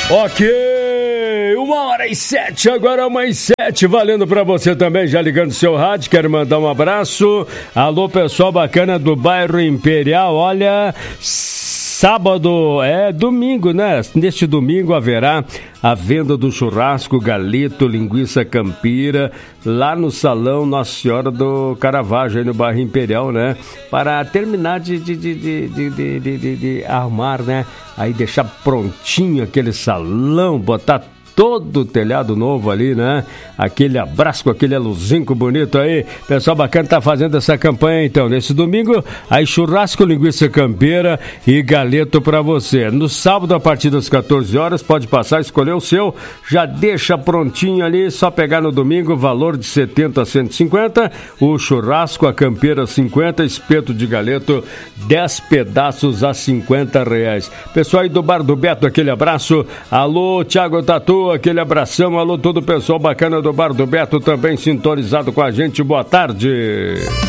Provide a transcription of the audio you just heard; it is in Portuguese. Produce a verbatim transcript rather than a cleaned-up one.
Ok, uma hora e sete, agora uma e sete, valendo pra você também, já ligando seu rádio, quero mandar um abraço. Alô, pessoal bacana do bairro Imperial, olha, sábado, é domingo, né? Neste domingo haverá a venda do churrasco, galeto, linguiça campira, lá no salão Nossa Senhora do Caravaggio, aí no bairro Imperial, né? Para terminar de, de, de, de, de, de, de, de arrumar, né? Aí deixar prontinho aquele salão, botar todo o telhado novo ali, né? Aquele abraço com aquele aluzinco bonito aí. Pessoal bacana tá fazendo essa campanha então. Nesse domingo, aí churrasco, linguiça campeira e galeto pra você. No sábado, a partir das quatorze horas, pode passar, escolher o seu. Já deixa prontinho ali, só pegar no domingo, valor de setenta a cento e cinquenta. O churrasco, a campeira cinquenta, espeto de galeto dez pedaços a cinquenta reais. Pessoal aí do Bar do Beto, aquele abraço. Alô, Thiago Tatu, aquele abração. Alô, todo o pessoal bacana do Bar do Beto também sintonizado com a gente. Boa tarde.